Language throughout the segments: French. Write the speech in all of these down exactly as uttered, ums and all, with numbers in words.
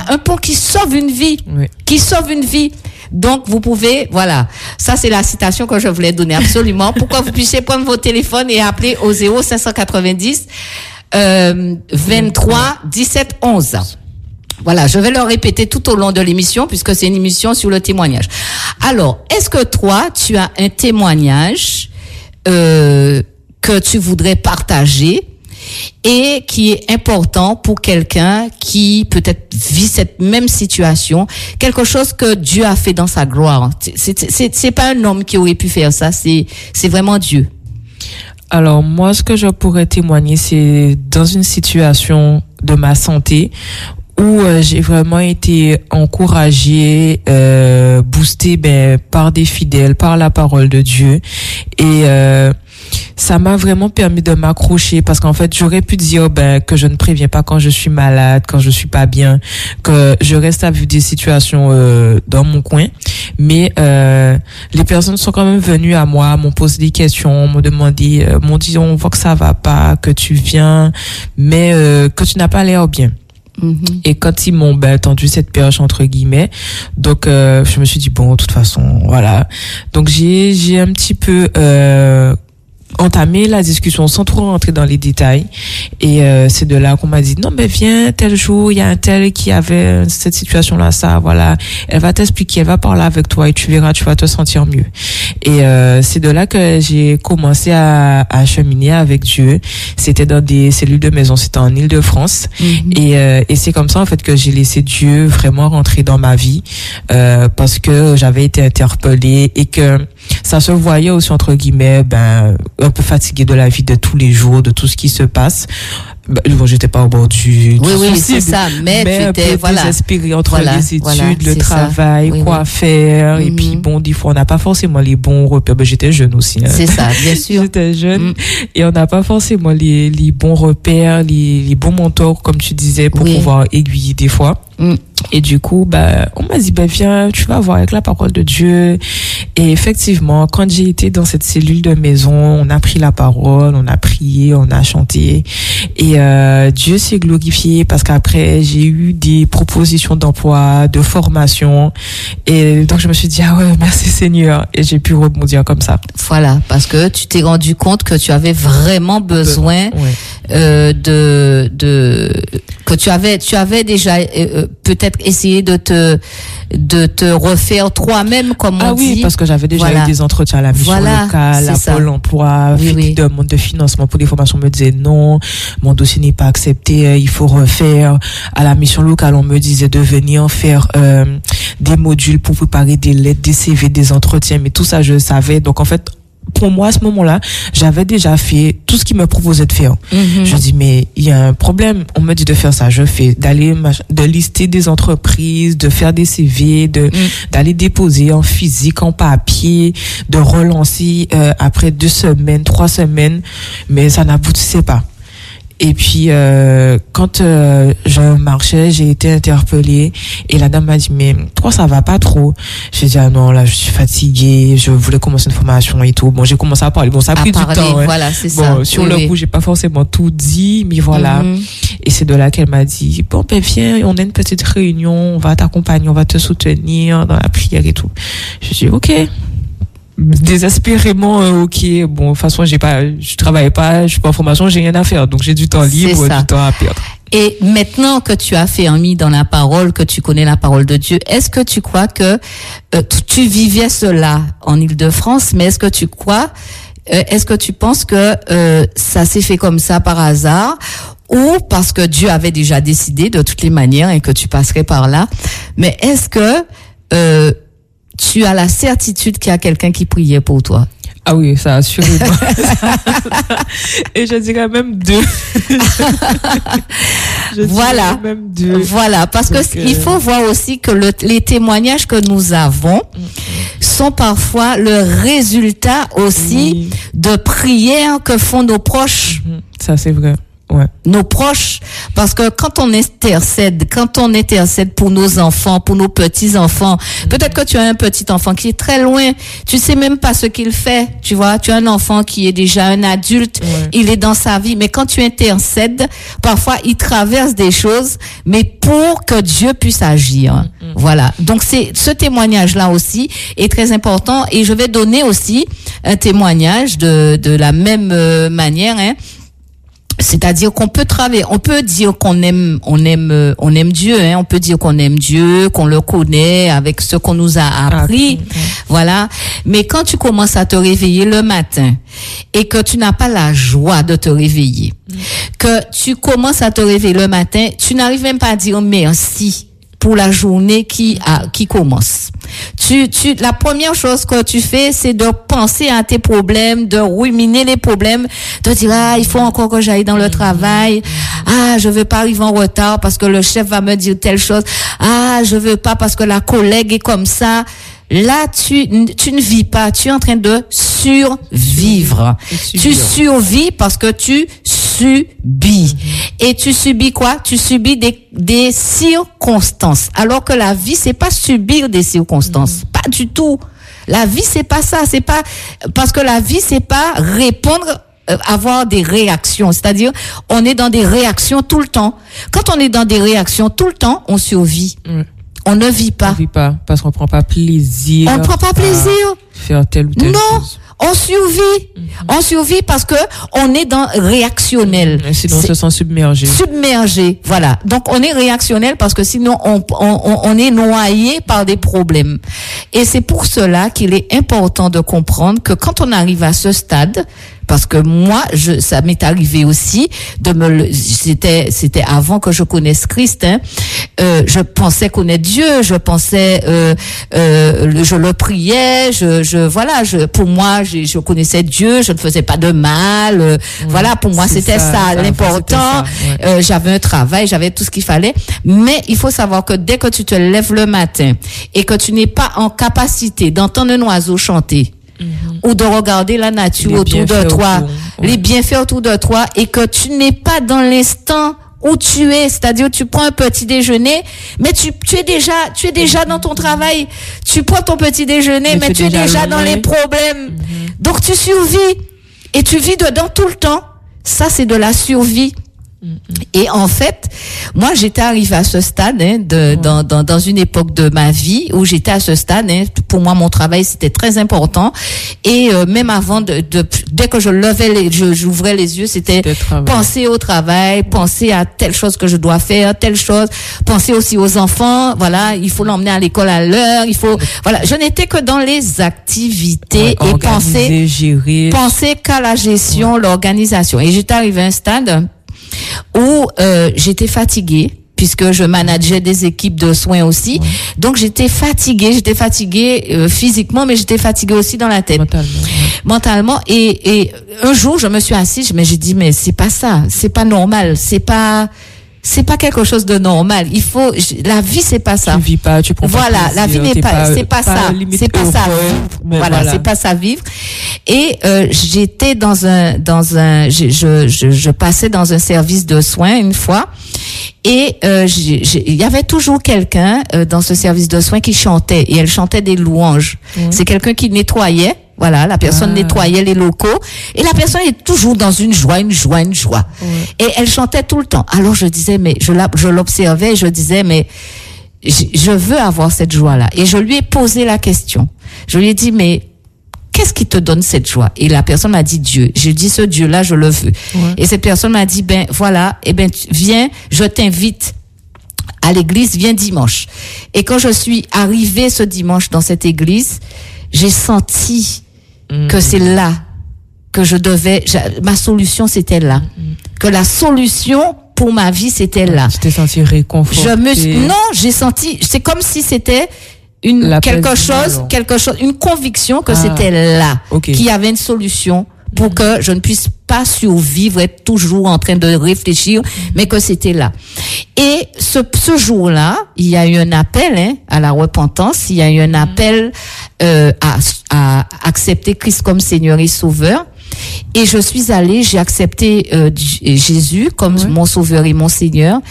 un pont qui sauve une vie, oui. qui sauve une vie. Donc, vous pouvez, voilà. Ça, c'est la citation que je voulais donner absolument. Pourquoi vous puissiez prendre vos téléphones et appeler au zéro cinq cent quatre-vingt-dix, euh, vingt-trois, dix-sept, onze. Voilà. Je vais le répéter tout au long de l'émission puisque c'est une émission sur le témoignage. Alors, est-ce que toi, tu as un témoignage, euh, que tu voudrais partager et qui est important pour quelqu'un qui peut-être vit cette même situation, quelque chose que Dieu a fait dans sa gloire. C'est, c'est, c'est pas un homme qui aurait pu faire ça, c'est, c'est vraiment Dieu. Alors, moi, ce que je pourrais témoigner, c'est dans une situation de ma santé où euh, j'ai vraiment été encouragée, euh, boostée ben, par des fidèles, par la parole de Dieu. Et euh, ça m'a vraiment permis de m'accrocher parce qu'en fait, j'aurais pu dire ben que je ne préviens pas quand je suis malade, quand je suis pas bien, que je reste à vivre des situations euh, dans mon coin. Mais euh, les personnes sont quand même venues à moi, m'ont posé des questions, m'ont demandé, euh, m'ont dit on voit que ça va pas, que tu viens, mais euh, que tu n'as pas l'air bien. Mm-hmm. Et quand ils m'ont ben, tendu cette perche entre guillemets, donc euh, je me suis dit bon, de toute façon, voilà. Donc j'ai j'ai un petit peu euh, entamer la discussion sans trop rentrer dans les détails et euh, c'est de là qu'on m'a dit non mais viens tel jour il y a un tel qui avait cette situation là ça voilà elle va t'expliquer, elle va parler avec toi et tu verras, tu vas te sentir mieux. Et euh, c'est de là que j'ai commencé à, à cheminer avec Dieu. C'était dans des cellules de maison, c'était en Île-de-France. Mm-hmm. et euh, et c'est comme ça en fait que j'ai laissé Dieu vraiment rentrer dans ma vie euh, parce que j'avais été interpellée et que ça se voyait aussi entre guillemets ben un peu fatiguée de la vie de tous les jours, de tout ce qui se passe. Bah, bon, j'étais pas au bord du, du oui, oui, c'est ça, mais, mais tu étais, voilà. désespérée entre voilà, les études, voilà, le travail, oui, quoi oui. faire, Mm-hmm. et puis bon, des fois, on n'a pas forcément les bons repères. Ben, j'étais jeune aussi, hein. C'est ça, bien sûr. J'étais jeune, mm. et on n'a pas forcément les, les bons repères, les, les bons mentors, comme tu disais, pour oui. pouvoir aiguiller des fois. Mm. Et du coup, bah, on m'a dit, bah, viens, tu vas voir avec la parole de Dieu. Et effectivement, quand j'ai été dans cette cellule de maison, on a pris la parole, on a prié, on a chanté. Et euh, Dieu s'est glorifié parce qu'après, j'ai eu des propositions d'emploi, de formation. Et donc, je me suis dit, ah ouais, merci Seigneur. Et j'ai pu rebondir comme ça. Voilà, parce que tu t'es rendu compte que tu avais vraiment besoin de, ouais. euh, de, de, que tu avais, tu avais déjà euh, peut-être essayé de te, de te refaire toi-même, comme on ah dit. Ah oui, parce que j'avais déjà voilà. eu des entretiens à la mission voilà, locale, à Pôle emploi, oui, oui. de demande de financement pour des formations, me disait non, mon dossier n'est pas accepté, il faut refaire. À la mission locale, on me disait de venir faire euh, des modules pour préparer des lettres, des C V, des entretiens, mais tout ça, je savais. Donc en fait, pour moi, à ce moment-là, j'avais déjà fait tout ce qu'il me proposait de faire. Mm-hmm. Je dis, mais il y a un problème. On me dit de faire ça. Je fais, d'aller, de lister des entreprises, de faire des C V, de, mm. d'aller déposer en physique, en papier, de relancer, euh, après deux semaines, trois semaines. Mais ça n'aboutissait pas. Et puis euh, quand euh, je marchais, j'ai été interpellée et la dame m'a dit mais toi ça va pas trop. J'ai dit ah non là je suis fatiguée, je voulais commencer une formation et tout. Bon j'ai commencé à parler, bon ça a pris à parler, du temps. Hein. Voilà c'est bon, ça. Sur oui, le oui. coup j'ai pas forcément tout dit, mais voilà. Mm-hmm. Et c'est de là qu'elle m'a dit bon ben viens, on a une petite réunion, on va t'accompagner, on va te soutenir dans la prière et tout. Je dis ok. Désespérément euh, ok bon de toute façon j'ai pas je travaillais pas, je suis pas en formation, j'ai rien à faire donc j'ai du temps libre, du temps à perdre. Et maintenant que tu as fait un mis dans la parole, que tu connais la parole de Dieu, est-ce que tu crois que euh, tu vivais cela en Île-de-France, mais est-ce que tu crois euh, est-ce que tu penses que euh, ça s'est fait comme ça par hasard ou parce que Dieu avait déjà décidé de toutes les manières et que tu passerais par là, mais est-ce que euh, tu as la certitude qu'il y a quelqu'un qui priait pour toi? Ah oui, ça assurément. Et je dirais même deux. je voilà. Dirais même deux. Voilà, parce Donc, que euh... il faut voir aussi que le, les témoignages que nous avons mm-hmm. sont parfois le résultat aussi oui. de prières que font nos proches. Mm-hmm. Ça c'est vrai. Ouais. Nos proches, parce que quand on intercède, quand on intercède pour nos enfants, pour nos petits-enfants, mmh. peut-être que tu as un petit-enfant qui est très loin, tu sais même pas ce qu'il fait, tu vois, tu as un enfant qui est déjà un adulte, ouais. il est dans sa vie, mais quand tu intercèdes, parfois il traverse des choses, mais pour que Dieu puisse agir. Mmh. Voilà. Donc c'est, ce témoignage-là aussi est très important, et je vais donner aussi un témoignage de, de la même euh, manière, hein. C'est-à-dire qu'on peut travailler, on peut dire qu'on aime, on aime, on aime Dieu, hein. On peut dire qu'on aime Dieu, qu'on le connaît avec ce qu'on nous a appris, ah, okay. voilà. Mais quand tu commences à te réveiller le matin et que tu n'as pas la joie de te réveiller, mm. que tu commences à te réveiller le matin, tu n'arrives même pas à dire merci pour la journée qui a, qui commence. Tu, tu, la première chose que tu fais, c'est de penser à tes problèmes, de ruminer les problèmes, de dire, ah, il faut encore que j'aille dans le travail. Ah, je veux pas arriver en retard parce que le chef va me dire telle chose. Ah, je veux pas parce que la collègue est comme ça. Là, tu, tu ne vis pas, tu es en train de survivre. Tu survis parce que tu subis. Mm-hmm. Et tu subis quoi? Tu subis des, des circonstances. Alors que la vie, c'est pas subir des circonstances. Mm-hmm. Pas du tout. La vie, c'est pas ça. C'est pas, parce que la vie, c'est pas répondre, euh, avoir des réactions. C'est-à-dire, on est dans des réactions tout le temps. Quand on est dans des réactions tout le temps, on survit. Mm. On ne vit pas. On ne vit pas parce qu'on prend pas plaisir. On ne prend pas plaisir. Faire telle ou telle non, chose. On survit. Mm-hmm. On survit parce que on est dans réactionnel. Mm-hmm. Sinon, on se sent submergé. Submergé, voilà. Donc, on est réactionnel parce que sinon, on, on, on est noyé par des problèmes. Et c'est pour cela qu'il est important de comprendre que quand on arrive à ce stade, parce que moi, je, ça m'est arrivé aussi de me, le, c'était, c'était avant que je connaisse Christ, hein, euh, je pensais connaître Dieu, je pensais, euh, euh, je le priais, je, je, voilà, je, pour moi, je, je connaissais Dieu, je ne faisais pas de mal, euh, mmh, voilà, pour moi, c'était ça, ça l'important, ça, ouais. euh, j'avais un travail, j'avais tout ce qu'il fallait, mais il faut savoir que dès que tu te lèves le matin et que tu n'es pas en capacité d'entendre un oiseau chanter, Mm-hmm. ou de regarder la nature les autour de toi, autour, ouais. les bienfaits autour de toi, et que tu n'es pas dans l'instant où tu es, c'est-à-dire tu prends un petit déjeuner, mais tu, tu es déjà, tu es déjà dans ton travail, tu prends ton petit déjeuner, mais, mais tu es déjà dans les problèmes, mm-hmm. donc tu survis, et tu vis dedans tout le temps, ça c'est de la survie. Et en fait, moi j'étais arrivée à ce stade hein, de, ouais. dans, dans dans une époque de ma vie où j'étais à ce stade. Hein, pour moi, mon travail c'était très important. Et euh, même avant, de, de dès que je levais les, je, j'ouvrais les yeux, c'était, c'était penser au travail, penser à telle chose que je dois faire, telle chose, penser aussi aux enfants. Voilà, il faut l'emmener à l'école à l'heure. Il faut, voilà, je n'étais que dans les activités ouais, et penser, gérer. penser qu'à la gestion, ouais. l'organisation. Et j'étais arrivée à un stade où euh, j'étais fatiguée puisque je manageais des équipes de soins aussi. Ouais. Donc j'étais fatiguée, j'étais fatiguée euh, physiquement, mais j'étais fatiguée aussi dans la tête. Mentalement. Ouais. Mentalement. Et, et un jour, je me suis assise, mais j'ai dit, mais c'est pas ça, c'est pas normal, c'est pas... c'est pas quelque chose de normal. Il faut, la vie, c'est pas ça. Tu vis pas, tu prends pas Voilà, plaisir, la vie n'est pas, pas, c'est pas, pas ça. C'est pas ça. Voilà, voilà. c'est pas ça vivre. Et, euh, j'étais dans un, dans un, je, je, je, je passais dans un service de soins une fois. Et, euh, il y avait toujours quelqu'un, euh, dans ce service de soins qui chantait. Et elle chantait des louanges. Mmh. C'est quelqu'un qui nettoyait. Voilà, la personne ah. nettoyait les locaux et la personne est toujours dans une joie, une joie, une joie. Ouais. Et elle chantait tout le temps. Alors je disais, mais je, je l'observais et je disais, mais je, je veux avoir cette joie-là. Et je lui ai posé la question. Je lui ai dit, mais qu'est-ce qui te donne cette joie? Et la personne m'a dit Dieu. J'ai dit, ce Dieu-là, je le veux. Ouais. Et cette personne m'a dit, ben voilà, eh ben viens, je t'invite à l'église, viens dimanche. Et quand je suis arrivée ce dimanche dans cette église, j'ai senti que c'est là que je devais, ma solution c'était là, que la solution pour ma vie c'était là. Tu t'es senti réconfortée. Je me, non, j'ai senti, c'est comme si c'était une la quelque chose, quelque chose, une conviction que ah, c'était là, okay. qu'il y avait une solution pour que je ne puisse pas survivre, être toujours en train de réfléchir, mais que c'était là. Et ce, ce jour-là, il y a eu un appel hein, à la repentance, il y a eu un appel euh, à, à accepter Christ comme Seigneur et Sauveur. Et je suis allée, j'ai accepté euh, Jésus comme ouais. mon sauveur et mon Seigneur.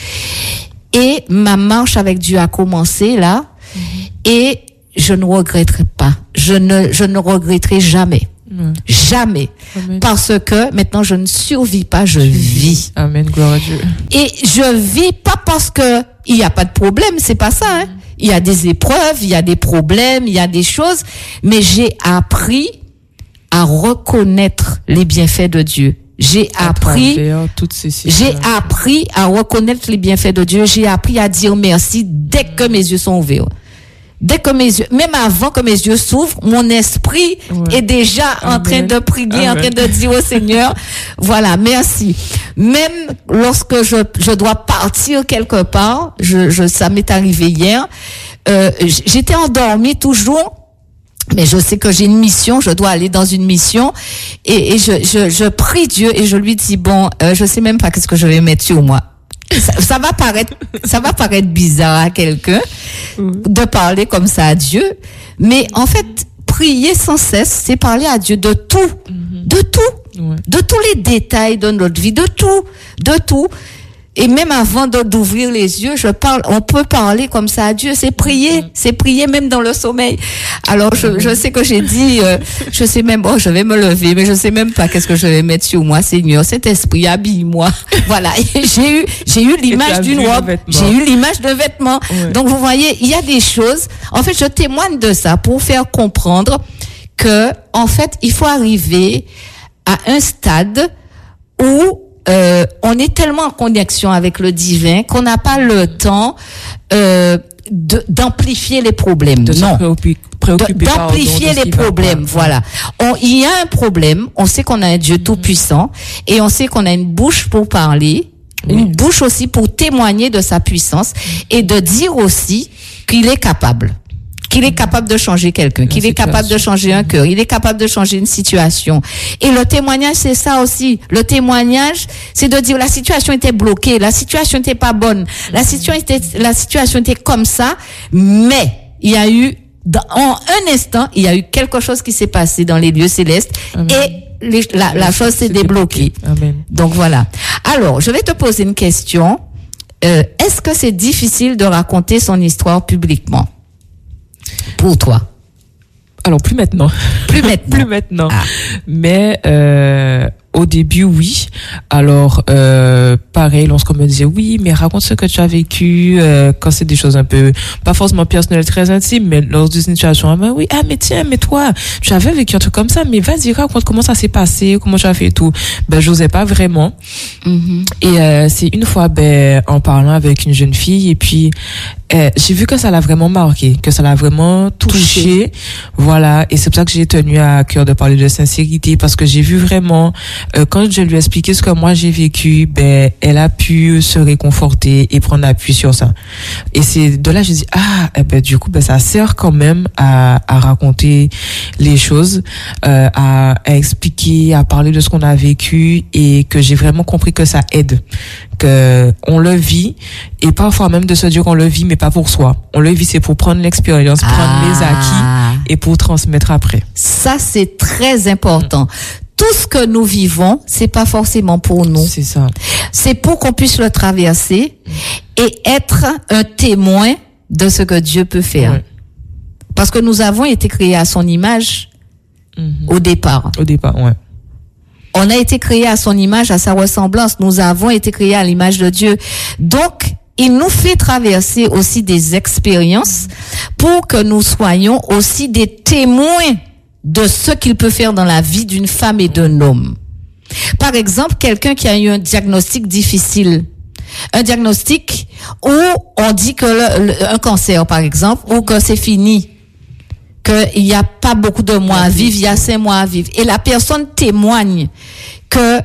Et ma marche avec Dieu a commencé là. Mmh. Et je ne regretterai pas. Je ne, je ne regretterai jamais. Mmh. Jamais. Amen. Parce que maintenant, je ne survis pas, je vis. Amen, gloire à Dieu. Et je vis pas parce que il n'y a pas de problème, c'est pas ça, hein. Il y a des épreuves, il y a des problèmes, il y a des choses, mais j'ai appris à reconnaître les bienfaits de Dieu. J'ai à appris, toutes ces j'ai appris à reconnaître les bienfaits de Dieu. J'ai appris à dire merci dès que mes yeux sont ouverts. Dès que mes yeux, même avant que mes yeux s'ouvrent, mon esprit ouais. est déjà Amen. En train de prier, Amen. En train de dire au Seigneur, voilà, merci. Même lorsque je, je dois partir quelque part, je, je, ça m'est arrivé hier, euh, j'étais endormie toujours, mais je sais que j'ai une mission, je dois aller dans une mission, et, et je, je, je prie Dieu et je lui dis, bon, euh, je sais même pas qu'est-ce que je vais mettre sur moi. Ça, ça va paraître, ça va paraître bizarre à quelqu'un mmh. de parler comme ça à Dieu, mais en fait, prier sans cesse, c'est parler à Dieu de tout, mmh. de tout, ouais. de tous les détails de notre vie, de tout, de tout. Et même avant de, d'ouvrir les yeux, je parle, on peut parler comme ça à Dieu. C'est prier, mmh. c'est prier même dans le sommeil. Alors, je, je sais que j'ai dit, euh, je sais même, oh, je vais me lever, mais je sais même pas qu'est-ce que je vais mettre sur moi, Seigneur. Cet esprit, habille-moi. Voilà. Et j'ai eu, j'ai eu l'image d'une robe. J'ai eu l'image de vêtements. Ouais. Donc, vous voyez, il y a des choses. En fait, je témoigne de ça pour faire comprendre que, en fait, il faut arriver à un stade où Euh, on est tellement en connexion avec le divin qu'on n'a pas le temps euh, de, d'amplifier les problèmes. De non. Préoccuper, préoccuper d'amplifier les problèmes. Voilà. On, il y a un problème. On sait qu'on a un Dieu mm-hmm. tout-puissant et on sait qu'on a une bouche pour parler, oui. une bouche aussi pour témoigner de sa puissance et de dire aussi qu'il est capable. Qu'il est capable de changer quelqu'un, qu'il est capable de changer un cœur, il est capable de changer une situation. Et le témoignage, c'est ça aussi. Le témoignage, c'est de dire la situation était bloquée, la situation n'était pas bonne, la situation était, la situation était comme ça, mais il y a eu, dans, en un instant, il y a eu quelque chose qui s'est passé dans les lieux célestes. Amen. Et les, la, la chose s'est débloquée. Amen. Donc voilà. Alors, je vais te poser une question. Euh, est-ce que c'est difficile de raconter son histoire publiquement? Pour toi? Alors, plus maintenant. Plus maintenant. plus maintenant. Ah. Mais euh, au début, oui. Alors, euh, pareil, lorsqu'on me disait, oui, mais raconte ce que tu as vécu, euh, quand c'est des choses un peu, pas forcément personnelles, très intimes, mais lors d'une situation, ah, ben oui, ah, mais tiens, mais toi, tu avais vécu un truc comme ça, mais vas-y, raconte comment ça s'est passé, comment tu as fait et tout. Ben, j'osais pas vraiment. Mm-hmm. Et euh, c'est une fois, ben, en parlant avec une jeune fille, et puis, euh, j'ai vu que ça l'a vraiment marqué, que ça l'a vraiment touché. touché. Voilà. Et c'est pour ça que j'ai tenu à cœur de parler de sincérité, parce que j'ai vu vraiment, euh, quand je lui ai expliqué ce que moi j'ai vécu, ben, elle a pu se réconforter et prendre appui sur ça. Et c'est de là, je dis, ah, eh ben, du coup, ben, ça sert quand même à, à raconter les choses, euh, à, à expliquer, à parler de ce qu'on a vécu, et que j'ai vraiment compris que ça aide, que on le vit, et parfois même de se dire qu'on le vit, mais pas pour soi. On le vit, c'est pour prendre l'expérience, prendre ah. les acquis et pour transmettre après. Ça, c'est très important. Mmh. Tout ce que nous vivons, c'est pas forcément pour nous. C'est ça. C'est pour qu'on puisse le traverser et être un témoin de ce que Dieu peut faire. Ouais. Parce que nous avons été créés à son image mmh. au départ. Au départ, ouais. On a été créés à son image, à sa ressemblance. Nous avons été créés à l'image de Dieu. Donc, il nous fait traverser aussi des expériences pour que nous soyons aussi des témoins de ce qu'il peut faire dans la vie d'une femme et d'un homme. Par exemple, quelqu'un qui a eu un diagnostic difficile, un diagnostic où on dit que le, le, un cancer, par exemple, ou que c'est fini, qu'il n'y a pas beaucoup de mois à vivre, il y a cinq mois à vivre. Et la personne témoigne que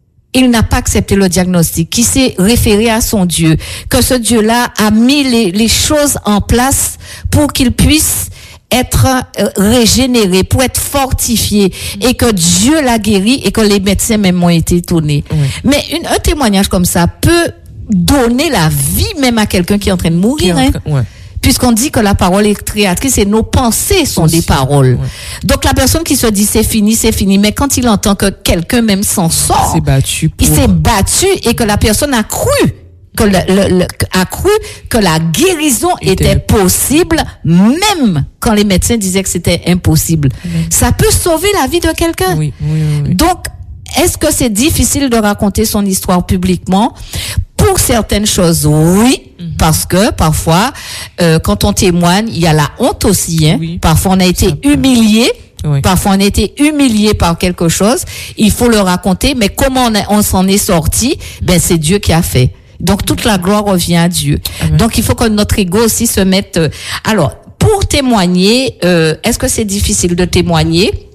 il n'a pas accepté le diagnostic, qui s'est référé à son Dieu, que ce Dieu-là a mis les, les choses en place pour qu'il puisse être régénéré, pour être fortifié, et que Dieu l'a guéri et que les médecins même ont été étonnés. Oui. Mais une, un témoignage comme ça peut donner la vie même à quelqu'un qui est en train de mourir. Hein. Ouais. puisqu'on dit que la parole est créatrice et nos pensées sont aussi des paroles. Ouais. Donc la personne qui se dit c'est fini, c'est fini, mais quand il entend que quelqu'un même s'en sort, s'est battu pour... il s'est battu et que la personne a cru que le, le, le, a cru que la guérison était, était possible, même quand les médecins disaient que c'était impossible. Mmh. Ça peut sauver la vie de quelqu'un. Oui, oui, oui, oui. Donc, est-ce que c'est difficile de raconter son histoire publiquement? Pour certaines choses, oui, mmh. parce que parfois, euh, quand on témoigne, il y a la honte aussi. Hein. Oui. Parfois, on a été humilié. Oui. Parfois, on a été humilié par quelque chose. Il faut le raconter, mais comment on, a, on s'en est sorti? Ben, c'est Dieu qui a fait. Donc, toute la gloire revient à Dieu. Amen. Donc, il faut que notre ego aussi se mette... Euh, alors, pour témoigner, euh, est-ce que c'est difficile de témoigner?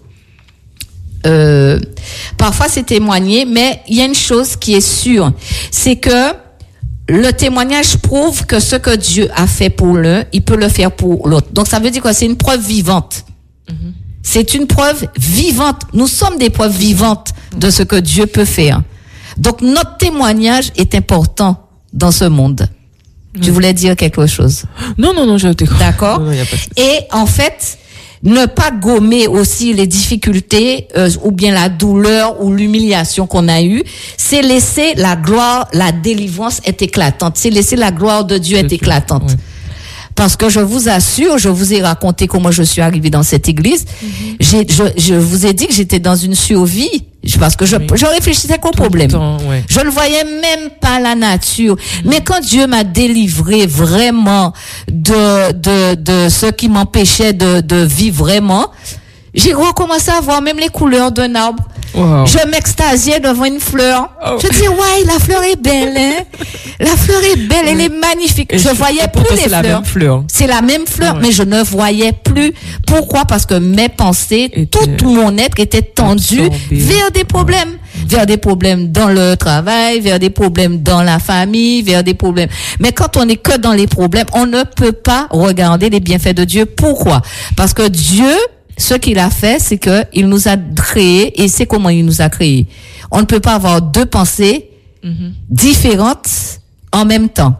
euh, Parfois, c'est témoigner, mais il y a une chose qui est sûre, c'est que le témoignage prouve que ce que Dieu a fait pour l'un, il peut le faire pour l'autre. Donc, ça veut dire que c'est une preuve vivante. Mm-hmm. C'est une preuve vivante. Nous sommes des preuves vivantes de ce que Dieu peut faire. Donc, notre témoignage est important dans ce monde. Mmh. Tu voulais dire quelque chose? Non, non, non, je t'écoute. D'accord. Non, non, et en fait, ne pas gommer aussi les difficultés euh, ou bien la douleur ou l'humiliation qu'on a eue, c'est laisser la gloire, la délivrance être éclatante. C'est laisser la gloire de Dieu être c'est éclatante. Oui. Parce que je vous assure, je vous ai raconté comment je suis arrivée dans cette église. Mm-hmm. J'ai, je, je vous ai dit que j'étais dans une survie. Parce que je, oui. je réfléchissais qu'au Tout problème. Temps, ouais. Je ne voyais même pas la nature. Mm-hmm. Mais quand Dieu m'a délivré vraiment de, de, de ce qui m'empêchait de, de vivre vraiment, j'ai recommencé à voir même les couleurs d'un arbre. Wow. Je m'extasiais devant une fleur. Oh. Je dis, ouais, la fleur est belle, hein. La fleur est belle, elle est magnifique. Et je, je voyais plus les c'est fleurs. La même fleur. C'est la même fleur, ouais. Mais je ne voyais plus. Pourquoi? Parce que mes pensées, Et tout, tout mon être était tendu absorbé. vers des problèmes. Ouais. Vers des problèmes dans le travail, vers des problèmes dans la famille, vers des problèmes. Mais quand on n'est que dans les problèmes, on ne peut pas regarder les bienfaits de Dieu. Pourquoi? Parce que Dieu, ce qu'il a fait, c'est que il nous a créés et c'est comment il nous a créés. On ne peut pas avoir deux pensées mm-hmm. différentes en même temps.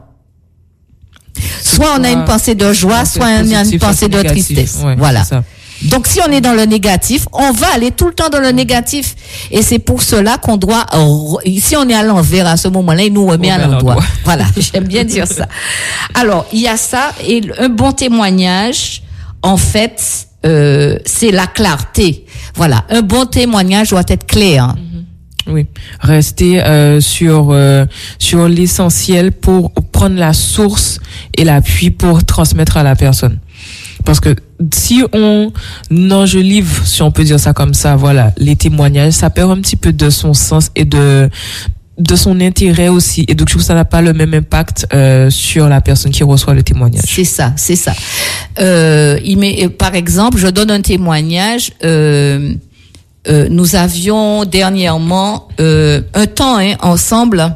Soit on a une pensée de joie, soit on a une pensée de tristesse. Ouais, voilà. Donc si on est dans le négatif, on va aller tout le temps dans le négatif. Et c'est pour cela qu'on doit, si on est à l'envers à ce moment-là, il nous remet à l'endroit. Voilà, j'aime bien dire ça. Alors, il y a ça et un bon témoignage, en fait, Euh, c'est la clarté. Voilà, un bon témoignage doit être clair. Mm-hmm. Oui, rester euh, sur euh, sur l'essentiel pour prendre la source et l'appui pour transmettre à la personne. Parce que si on enjolive, si on peut dire ça comme ça, voilà, les témoignages, ça perd un petit peu de son sens et de de son intérêt aussi, et donc je trouve que ça n'a pas le même impact euh, sur la personne qui reçoit le témoignage. C'est ça, c'est ça. Euh, il met, par exemple, je donne un témoignage. Euh, euh, nous avions dernièrement euh, un temps hein, ensemble.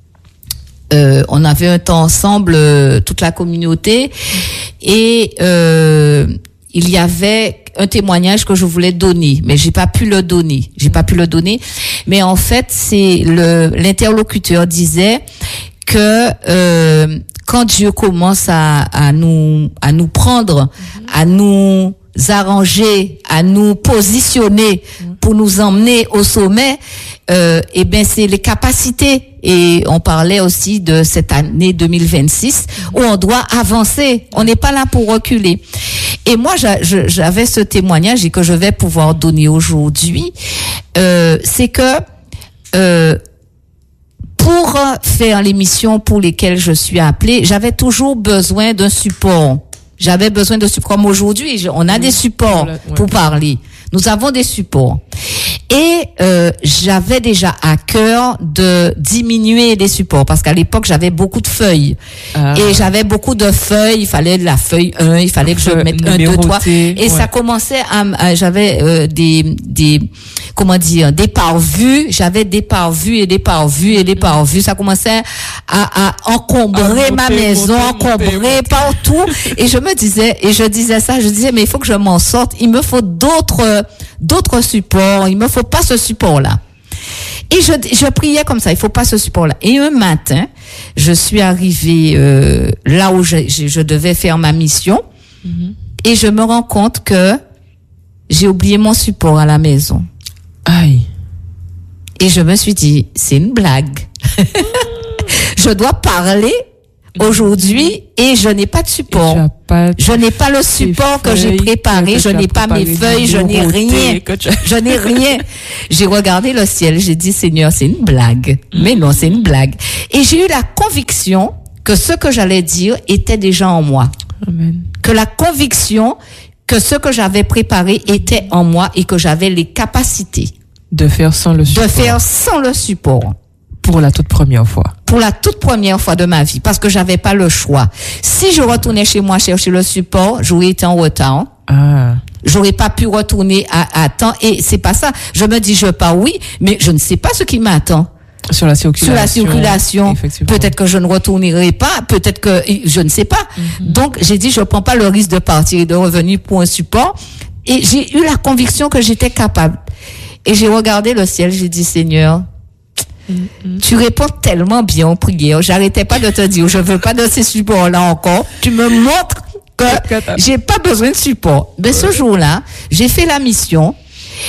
Euh, on avait un temps ensemble, euh, toute la communauté, et euh, il y avait un témoignage que je voulais donner, mais j'ai pas pu le donner. J'ai pas pu le donner. Mais en fait, c'est le l'interlocuteur disait que euh, quand Dieu commence à, à nous à nous prendre, mm-hmm. à nous arranger, à nous positionner mm-hmm. pour nous emmener au sommet, euh, et ben c'est les capacités. Et on parlait aussi de cette année deux mille vingt-six où on doit avancer. On n'est pas là pour reculer. Et moi, j'avais ce témoignage et que je vais pouvoir donner aujourd'hui. Euh, c'est que euh, pour faire l'émission pour lesquelles je suis appelée, j'avais toujours besoin d'un support. J'avais besoin de support. Comme aujourd'hui, on a des supports pour parler. Nous avons des supports. Et euh, j'avais déjà à cœur de diminuer les supports parce qu'à l'époque j'avais beaucoup de feuilles ah. et j'avais beaucoup de feuilles. Il fallait la feuille un, il fallait que je mette un, deux, trois. Et ouais. ça commençait à, à j'avais euh, des des comment dire des pare-vues. J'avais des pare-vues et des pare-vues et des pare-vues. Ça commençait à, à encombrer ah, ma monter, maison, monter, encombrer monter. partout. Et je me disais et je disais ça, je disais mais il faut que je m'en sorte. Il me faut d'autres d'autres supports. Il me faut pas ce support-là. Et je, je priais comme ça, il faut pas ce support-là. Et un matin, je suis arrivée euh, là où je, je, je devais faire ma mission, mm-hmm. et je me rends compte que j'ai oublié mon support à la maison. Aïe. Et je me suis dit, c'est une blague. Je dois parler aujourd'hui et je n'ai pas de support. Pas je n'ai pas le support que j'ai préparé, que je n'ai pas mes feuilles, je n'ai rien. Tu... Je n'ai rien. J'ai regardé le ciel, j'ai dit, Seigneur, c'est une blague. Mm. Mais non, c'est une blague. Et j'ai eu la conviction que ce que j'allais dire était déjà en moi. Amen. Que la conviction que ce que j'avais préparé était en moi et que j'avais les capacités de faire sans le support. De faire sans le support. Pour la toute première fois. Pour la toute première fois de ma vie, parce que j'avais pas le choix. Si je retournais chez moi chercher le support, j'aurais été en retard. Ah. J'aurais pas pu retourner à, à temps. Et c'est pas ça. Je me dis, je pars, oui, mais je ne sais pas ce qui m'attend. Sur la circulation. Sur la circulation. Peut-être que je ne retournerai pas, peut-être que je ne sais pas. Mm-hmm. Donc, j'ai dit, je prends pas le risque de partir et de revenir pour un support. Et j'ai eu la conviction que j'étais capable. Et j'ai regardé le ciel, j'ai dit, Seigneur, mm-hmm. tu réponds tellement bien aux prières. J'arrêtais pas de te dire, je veux pas de ces supports-là encore. Tu me montres que j'ai pas besoin de support. Mais ce jour-là, j'ai fait la mission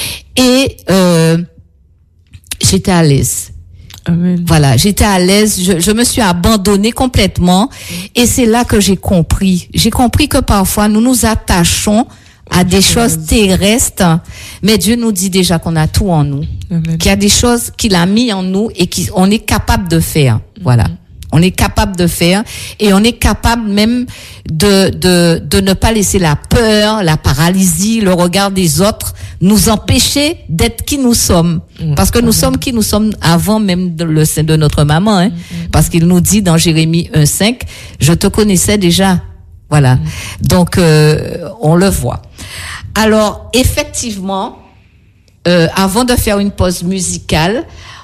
et euh, j'étais à l'aise. Amen. Voilà, j'étais à l'aise, je, je me suis abandonnée complètement et c'est là que j'ai compris. J'ai compris que parfois nous nous attachons à des choses terrestres, mais Dieu nous dit déjà qu'on a tout en nous. Amen. Qu'il y a des choses qu'il a mis en nous et qu'on est capable de faire. Voilà. Mm-hmm. On est capable de faire et on est capable même de, de, de ne pas laisser la peur, la paralysie, le regard des autres nous empêcher d'être qui nous sommes. Mmh. Parce que nous mmh. sommes qui nous sommes avant même de le sein de notre maman, hein. Mmh. Parce qu'il nous dit dans Jérémie un cinq, je te connaissais déjà. Voilà. Mmh. Donc, euh, on le voit. Alors, effectivement, euh, avant de faire une pause musicale,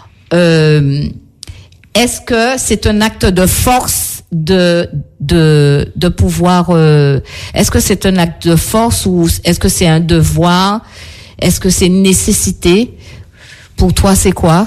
euh, est-ce que c'est un acte de force de de de pouvoir euh, est-ce que c'est un acte de force ou est-ce que c'est un devoir? Est-ce que c'est une nécessité? Pour toi, c'est quoi?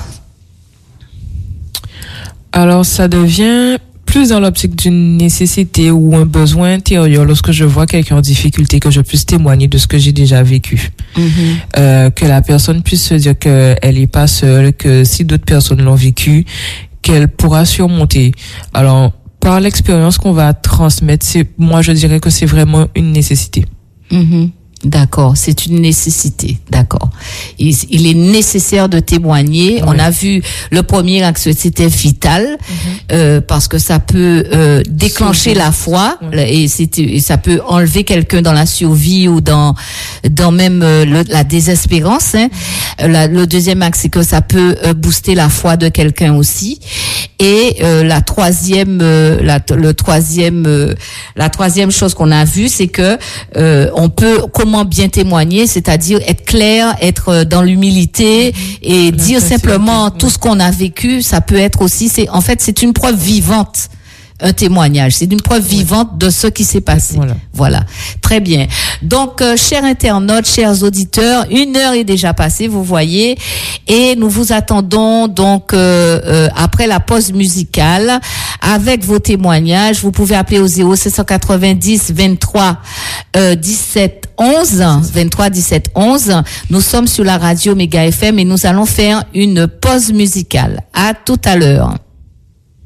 Alors, ça devient plus dans l'optique d'une nécessité ou un besoin intérieur lorsque je vois quelqu'un en difficulté, que je puisse témoigner de ce que j'ai déjà vécu. Mm-hmm. Euh, que la personne puisse se dire qu'elle n'est pas seule, que si d'autres personnes l'ont vécu, qu'elle pourra surmonter. Alors, par l'expérience qu'on va transmettre, c'est, moi, je dirais que c'est vraiment une nécessité. Mm-hmm. D'accord, c'est une nécessité, d'accord. Il, il est nécessaire de témoigner. Oui. On a vu le premier axe, c'était vital, mm-hmm. euh, parce que ça peut euh, déclencher la foi, oui. et, c'est, et ça peut enlever quelqu'un dans la survie ou dans dans même euh, le, la désespérance. Hein. Mm-hmm. La, le deuxième axe, c'est que ça peut euh, booster la foi de quelqu'un aussi. Et euh, la troisième, euh, la, le troisième, euh, la troisième chose qu'on a vue, c'est que euh, on peut comment bien témoigner, c'est-à-dire être clair, être dans l'humilité et la dire simplement tout ce qu'on a vécu. Ça peut être aussi, c'est en fait, c'est une preuve vivante. Un témoignage, c'est une preuve vivante ouais. de ce qui s'est passé. Voilà, voilà. Très bien. Donc, euh, chers internautes, chers auditeurs, une heure est déjà passée, vous voyez, et nous vous attendons donc euh, euh, après la pause musicale avec vos témoignages. Vous pouvez appeler au zéro sept cent quatre-vingt-dix vingt-trois dix-sept onze vingt-trois dix-sept onze. Nous sommes sur la radio Méga F M et nous allons faire une pause musicale. À tout à l'heure.